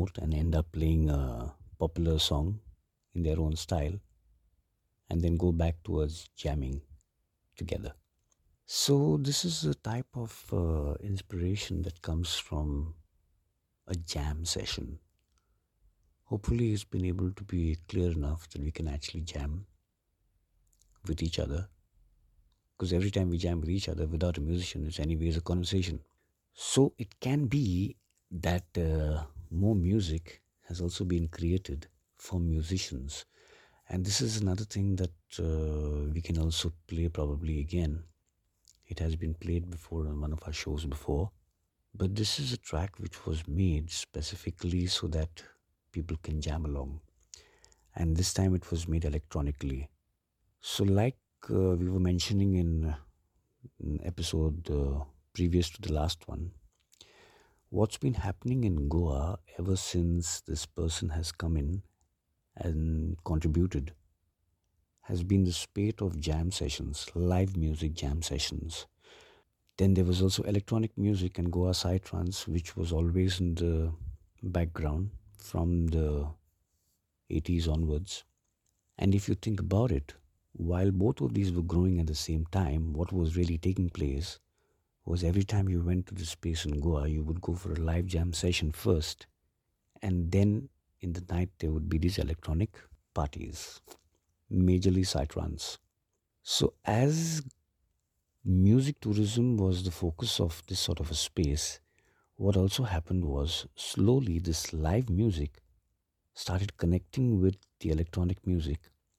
note and end up playing a popular song in their own style and then go back towards jamming together. So, this is a type of inspiration that comes from a jam session. Hopefully, it's been able to be clear enough that we can actually jam with each other. Because every time we jam with each other without a musician, it's anyways a conversation. So, it can be that more music has also been created for musicians. And this is another thing that we can also play probably again. It has been played before on one of our shows before. But this is a track which was made specifically so that people can jam along. And this time it was made electronically. So, like we were mentioning in an episode previous to the last one, what's been happening in Goa ever since this person has come in and contributed has been the spate of jam sessions, live music jam sessions. Then there was also electronic music and Goa Psytrance, which was always in the background from the 80s onwards. And if you think about it, while both of these were growing at the same time, what was really taking place was every time you went to the space in Goa, you would go for a live jam session first, and then in the night there would be these electronic parties, majorly psytrance. So as music tourism was the focus of this sort of a space, what also happened was slowly this live music started connecting with the electronic music,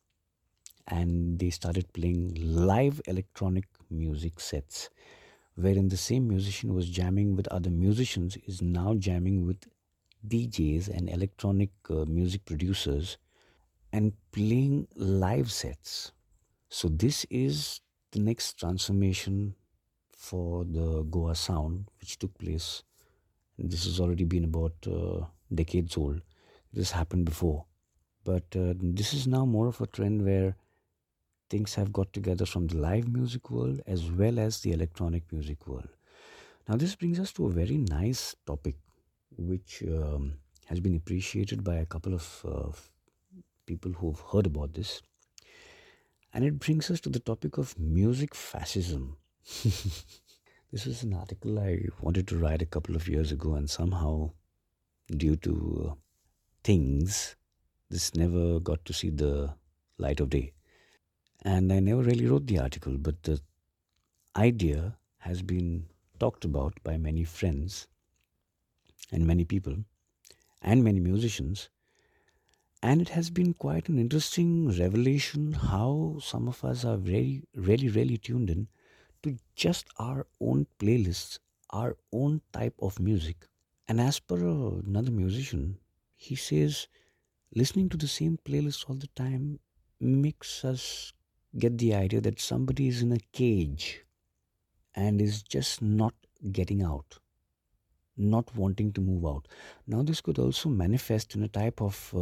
and they started playing live electronic music sets wherein the same musician was jamming with other musicians is now jamming with DJs and electronic music producers and playing live sets. So this is the next transformation for the Goa sound which took place. This has already been about decades old. This happened before. But this is now more of a trend where things have got together from the live music world as well as the electronic music world. Now, this brings us to a very nice topic which has been appreciated by a couple of people who've heard about this. And it brings us to the topic of music fascism. This was an article I wanted to write a couple of years ago, and somehow, due to things, this never got to see the light of day. And I never really wrote the article, but the idea has been talked about by many friends and many people and many musicians. And it has been quite an interesting revelation how some of us are very, really, really tuned in to just our own playlists, our own type of music. And as per another musician, he says listening to the same playlist all the time makes us get the idea that somebody is in a cage and is just not getting out, not wanting to move out. Now, this could also manifest in a type of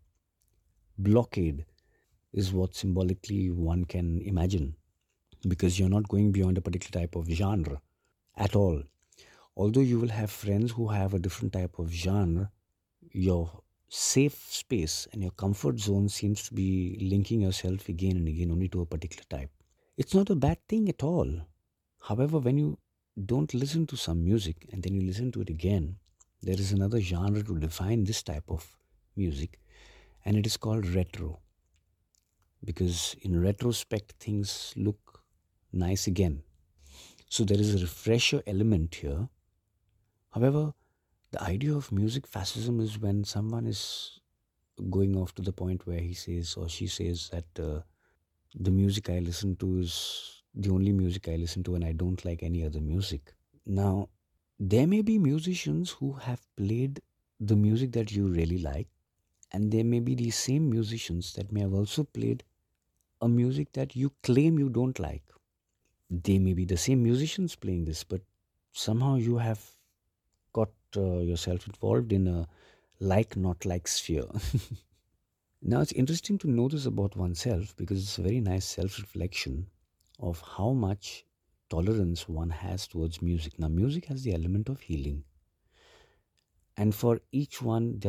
blockade, is what symbolically one can imagine, because you're not going beyond a particular type of genre at all. Although you will have friends who have a different type of genre, your safe space and your comfort zone seems to be linking yourself again and again only to a particular type. It's not a bad thing at all. However, when you don't listen to some music and then you listen to it again, there is another genre to define this type of music, and it is called retro. Because in retrospect, things look nice again. So there is a refresher element here. However, the idea of music fascism is when someone is going off to the point where he says or she says that the music I listen to is the only music I listen to and I don't like any other music. Now, there may be musicians who have played the music that you really like, and there may be these same musicians that may have also played a music that you claim you don't like. They may be the same musicians playing this, but somehow you have got yourself involved in a like not like sphere. Now, it's interesting to know this about oneself because it's a very nice self reflection of how much tolerance one has towards music. Now, music has the element of healing, and for each one, there